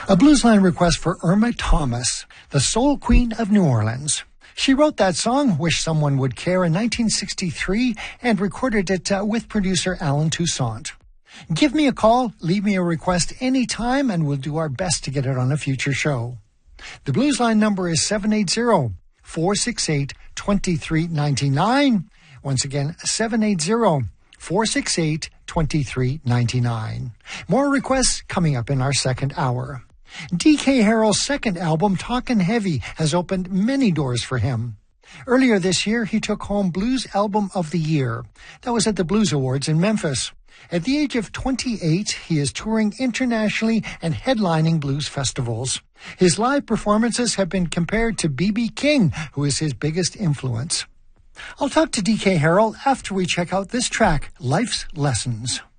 A bluesline request for Irma Thomas, the soul queen of New Orleans. She wrote that song, Wish Someone Would Care, in 1963 and recorded it with producer Alan Toussaint. Give me a call, leave me a request anytime, and we'll do our best to get it on a future show. The bluesline number is 780-468-2399. Once again, 780-468-2399. More requests coming up in our second hour. D.K. Harrell's second album, Talkin' Heavy, has opened many doors for him. Earlier this year, he took home Blues Album of the Year. That was at the Blues Awards in Memphis. At the age of 28, he is touring internationally and headlining blues festivals. His live performances have been compared to B.B. King, who is his biggest influence. I'll talk to D.K. Harrell after we check out this track, Life's Lessons.